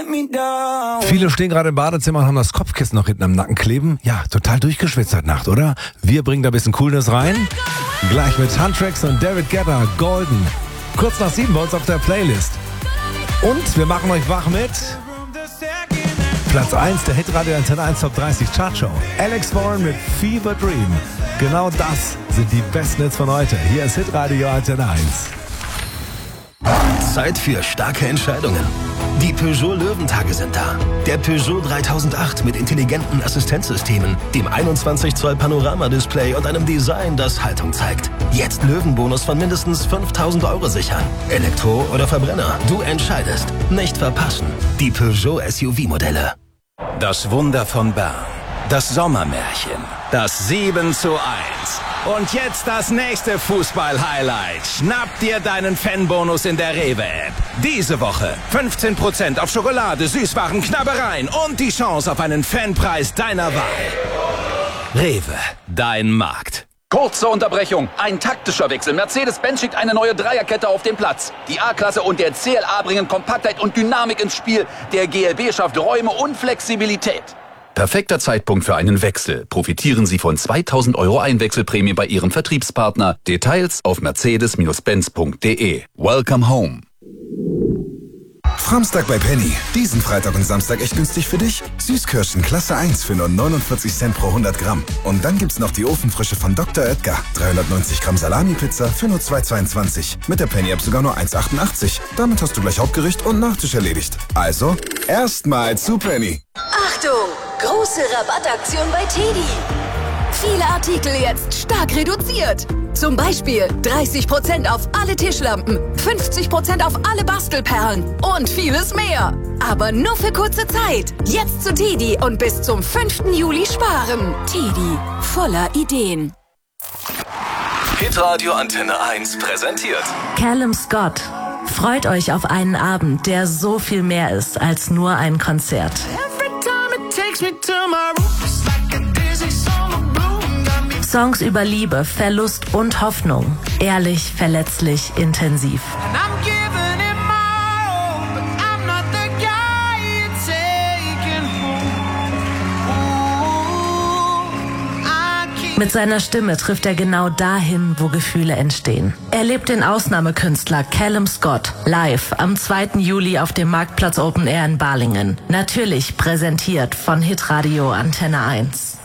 Viele stehen gerade im Badezimmer und haben das Kopfkissen noch hinten am Nacken kleben. Ja, total durchgeschwitzt heute Nacht, oder? Wir bringen da ein bisschen Coolness rein. Gleich mit Huntrix und David Guetta, Golden. Kurz nach 7 bei uns auf der Playlist. Und wir machen euch wach mit Platz 1 der Hitradio Antenne 1 Top 30 Chartshow. Alex Warren mit Fever Dream. Genau das sind die besten Hits von heute. Hier ist Hitradio Antenne 1. Zeit für starke Entscheidungen. Die Peugeot Löwentage sind da. Der Peugeot 3008 mit intelligenten Assistenzsystemen, dem 21 Zoll Panoramadisplay und einem Design, das Haltung zeigt. Jetzt Löwenbonus von mindestens 5.000 € sichern. Elektro oder Verbrenner, du entscheidest. Nicht verpassen. Die Peugeot SUV-Modelle. Das Wunder von Bern. Das Sommermärchen. Das 7:1. Und jetzt das nächste Fußball-Highlight. Schnapp dir deinen Fanbonus in der Rewe-App. Diese Woche 15% auf Schokolade, Süßwaren, Knabbereien und die Chance auf einen Fanpreis deiner Wahl. Rewe, dein Markt. Kurze Unterbrechung. Ein taktischer Wechsel. Mercedes-Benz schickt eine neue Dreierkette auf den Platz. Die A-Klasse und der CLA bringen Kompaktheit und Dynamik ins Spiel. Der GLB schafft Räume und Flexibilität. Perfekter Zeitpunkt für einen Wechsel. Profitieren Sie von 2.000 € Einwechselprämie bei Ihrem Vertriebspartner. Details auf mercedes-benz.de. Welcome home. Samstag bei Penny. Diesen Freitag und Samstag echt günstig für dich. Süßkirschen Klasse 1 für nur 49 Cent pro 100 Gramm. Und dann gibt's noch die Ofenfrische von Dr. Oetker. 390 Gramm Salami-Pizza für nur 2,22. Mit der Penny-App sogar nur 1,88. Damit hast du gleich Hauptgericht und Nachtisch erledigt. Also, erstmal zu Penny. Achtung! Große Rabattaktion bei Teddy. Viele Artikel jetzt stark reduziert. Zum Beispiel 30% auf alle Tischlampen, 50% auf alle Bastelperlen und vieles mehr. Aber nur für kurze Zeit. Jetzt zu Teddy und bis zum 5. Juli sparen. Teddy, voller Ideen. Hitradio Antenne 1 präsentiert Callum Scott. Freut euch auf einen Abend, der so viel mehr ist als nur ein Konzert. Songs über Liebe, Verlust und Hoffnung. Ehrlich, verletzlich, intensiv. Mit seiner Stimme trifft er genau dahin, wo Gefühle entstehen. Erlebt den Ausnahmekünstler Callum Scott live am 2. Juli auf dem Marktplatz Open Air in Balingen. Natürlich präsentiert von Hitradio Antenne 1.